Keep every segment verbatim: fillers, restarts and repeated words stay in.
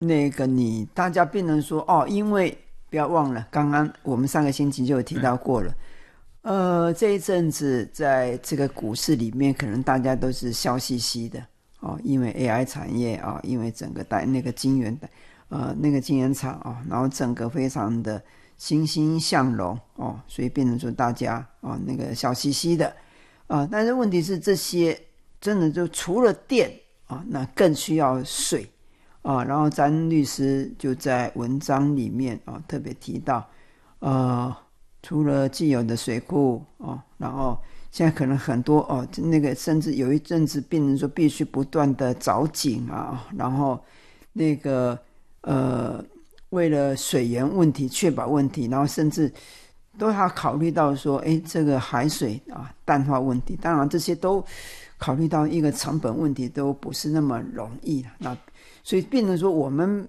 那个你大家变成说哦，因为不要忘了，刚刚我们上个星期就有提到过了。呃，这一阵子在这个股市里面，可能大家都是笑嘻嘻的哦，因为 A I 产业啊、哦，因为整个带那个晶圆的呃那个晶圆厂啊、哦，然后整个非常的欣欣向荣哦，所以变成说大家啊、哦、那个笑嘻嘻的啊、呃，但是问题是这些真的就除了电啊、哦，那更需要水啊、哦，然后詹律师就在文章里面啊、哦、特别提到呃。除了既有的水库哦，然后现在可能很多哦，那个甚至有一阵子变成说必须不断的找井啊，然后那个呃，为了水源问题确保问题，然后甚至都要考虑到说，哎，这个海水啊淡化问题，当然这些都考虑到一个成本问题，都不是那么容易。那所以变成说我们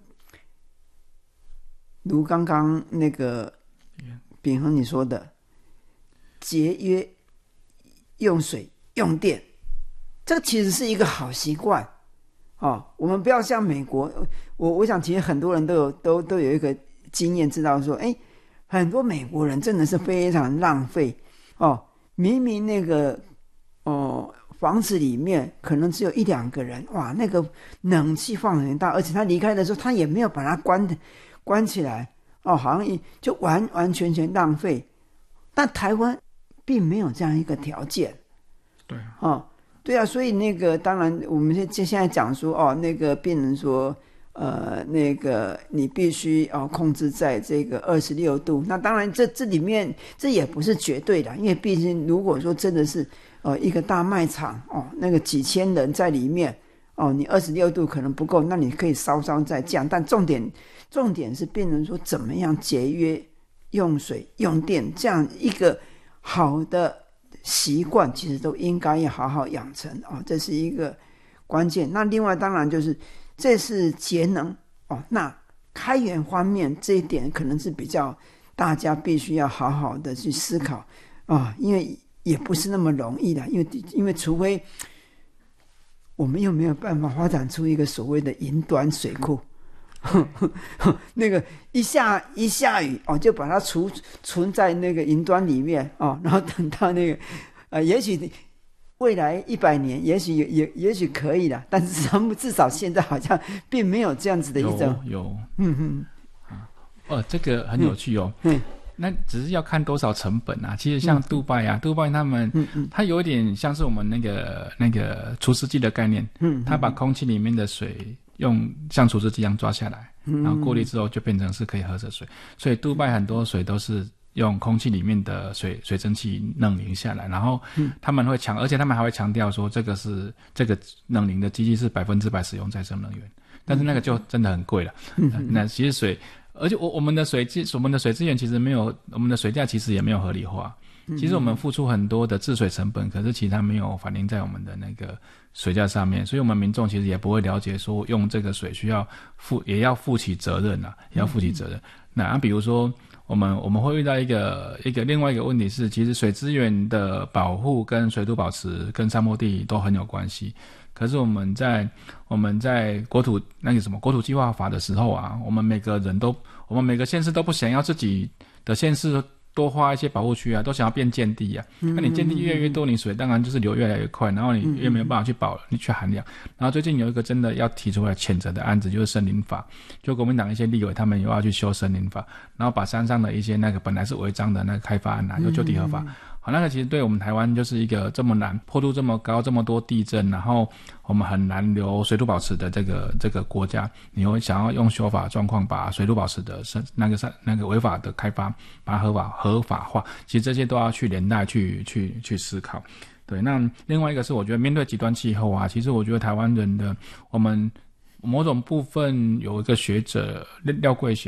如刚刚那个。秉衡你说的节约用水用电，这个其实是一个好习惯哦。我们不要像美国，我我想其实很多人都有都都有一个经验，知道说，哎，很多美国人真的是非常浪费哦。明明那个哦房子里面可能只有一两个人，哇，那个冷气放很大，而且他离开的时候他也没有把它关关起来。哦，好像就完完全全浪费，但台湾并没有这样一个条件， 对啊， 哦，对啊，所以那个当然我们现现在讲说哦，那个病人说，呃，那个你必须哦控制在这个二十六度，那当然这这里面这也不是绝对的，因为毕竟如果说真的是呃一个大卖场哦，那个几千人在里面哦，你二十六度可能不够，那你可以稍稍再降，但重点。重点是变成说怎么样节约用水用电，这样一个好的习惯其实都应该要好好养成哦，这是一个关键。那另外当然就是这是节能哦，那开源方面这一点可能是比较大家必须要好好的去思考啊、哦，因为也不是那么容易的，因为因为除非我们又没有办法发展出一个所谓的云端水库。那个一下一下雨哦，就把它储存在那个云端里面哦，然后等到那个呃，也许未来一百年，也许也也许可以的，但是他们至少现在好像并没有这样子的一种有有， 嗯嗯， 哦，这个很有趣哦，嗯。那只是要看多少成本啊。其实像杜拜啊，嗯、杜拜他们，嗯嗯，它有一点像是我们那个那个除湿机的概念，嗯，它把空气里面的水用像除湿机一样抓下来，嗯，然后过滤之后就变成是可以喝的水。所以杜拜很多水都是用空气里面的水水蒸气冷凝下来，然后他们会强，而且他们还会强调说这个是这个冷凝的机器是百分之百使用再生能源，但是那个就真的很贵了。嗯、那其实水。而且我我们的水我们的水资源其实没有，我们的水价其实也没有合理化。其实我们付出很多的治水成本，可是其实它没有反映在我们的那个水价上面，所以我们民众其实也不会了解说用这个水需要负也要负起责任啊，也要负起责任。那、啊、比如说我们我们会遇到一个一个另外一个问题是，其实水资源的保护跟水土保持跟沙漠地理都很有关系。可是我们在我们在国土那个什么国土计划法的时候啊，我们每个人都我们每个县市都不想要自己的县市多花一些保护区啊，都想要变建地啊。那你建地越来越多，你水当然就是流越来越快，然后你越没有办法去保你去含量。然后最近有一个真的要提出来谴责的案子，就是森林法，就国民党一些立委他们又要去修森林法，然后把山上的一些那个本来是违章的那个开发案啊，又就地合法。好，那个其实对我们台湾就是一个这么难，坡度这么高，这么多地震，然后我们很难留水土保持的这个这个国家，你会想要用修法状况把水土保持的那个那个违法的开发把它合法合法化，其实这些都要去连带去去去思考。对，那另外一个是我觉得面对极端气候啊，其实我觉得台湾人的我们某种部分有一个学者廖桂贤。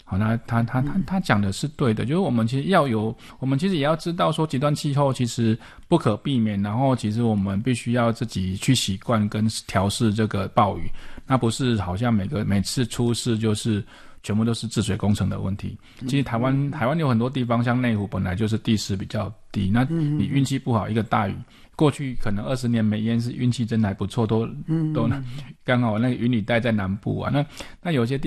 好，那他他他他讲的是对的，就是我们其实要有，我们其实也要知道说极端气候其实不可避免，然后其实我们必须要自己去习惯跟调试这个暴雨，那不是好像每个每次出事就是全部都是治水工程的问题。其实台湾台湾有很多地方，像内湖本来就是地势比较低，那你运气不好，一个大雨，过去可能二十年没淹是运气真的还不错，都都刚好那个云雨带在南部啊，那那有些地